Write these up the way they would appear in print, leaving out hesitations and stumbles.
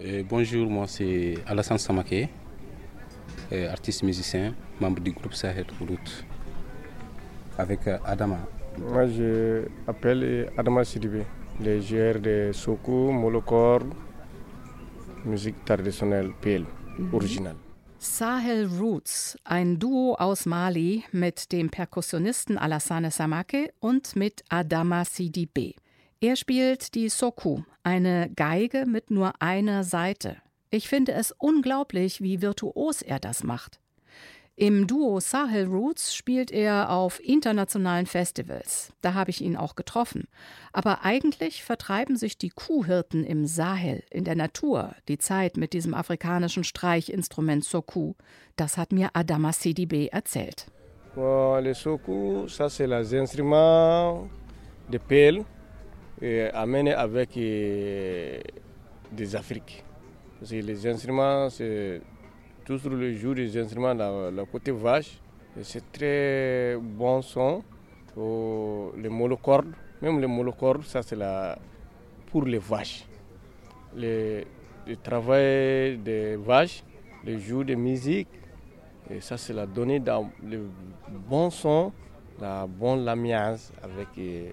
Bonjour, moi c'est Alassane Samaké, artiste musicien, membre du groupe Sahel Route, avec Adama. Moi je m'appelle Adama Sidibé, le joueur de Sokou, Molokor, musique traditionnelle PL, original. Sahel Roots, ein Duo aus Mali mit dem Perkussionisten Alassane Samake und mit Adama Sidibé. Er spielt die Sokou, eine Geige mit nur einer Saite. Ich finde es unglaublich, wie virtuos er das macht. Im Duo Sahel Roots spielt er auf internationalen Festivals. Da habe ich ihn auch getroffen. Aber eigentlich vertreiben sich die Kuhhirten im Sahel, in der Natur, die Zeit mit diesem afrikanischen Streichinstrument Sokou. Das hat mir Adama Sidibé erzählt. Le Sokou, ça c'est les instruments de pelle amenés avec des Afriques. Parce que les instruments, c'est toujours le jour des instruments dans le côté vache. Et c'est très bon son. Les monocordes, même les monocordes, ça c'est pour les vaches. Le travail des vaches, le jour de musique, et ça c'est la donnée dans le bon son, la bonne l'ambiance avec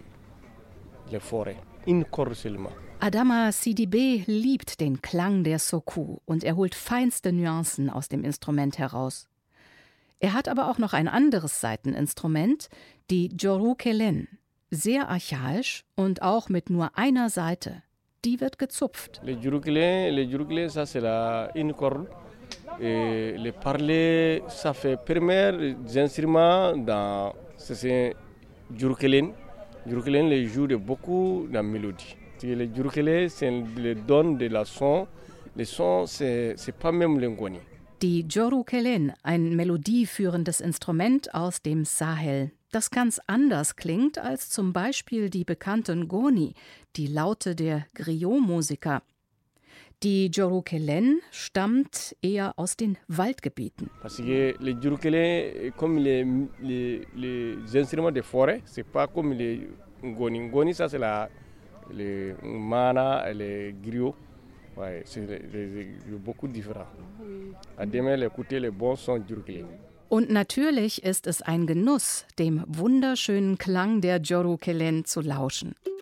les forêts. Une corde seulement. Adama Sidibé liebt den Klang der Sokou und er holt feinste Nuancen aus dem Instrument heraus. Er hat aber auch noch ein anderes Saiteninstrument, die Djorou-Kelen, sehr archaisch und auch mit nur einer Saite. Die wird gezupft. Le Djorou-Kelen, ça c'est une corde. Et le parler, ça fait premier instrument dans c'est Djorou-Kelen. Djorou-Kelen les joue de beaucoup de mélodies. Le Djorou-Kelen, c'est le don de la son. Le son, c'est pas même le Ngoni. Die Djorou-Kelen, ein melodieführendes Instrument aus dem Sahel, das ganz anders klingt als zum Beispiel die bekannte Ngoni, die Laute der Griot-Musiker. Die Djorou-Kelen stammt eher aus den Waldgebieten. Parce que le Djorou-Kelen, comme les instruments de forêt, c'est pas comme les Ngoni. Ngoni, ça c'est les mana, les griots, ouais, c'est beaucoup différent. À demain, écouter les bons sons du Djorou-Kelen. Und natürlich ist es ein Genuss, dem wunderschönen Klang der Djorou-Kelen zu lauschen.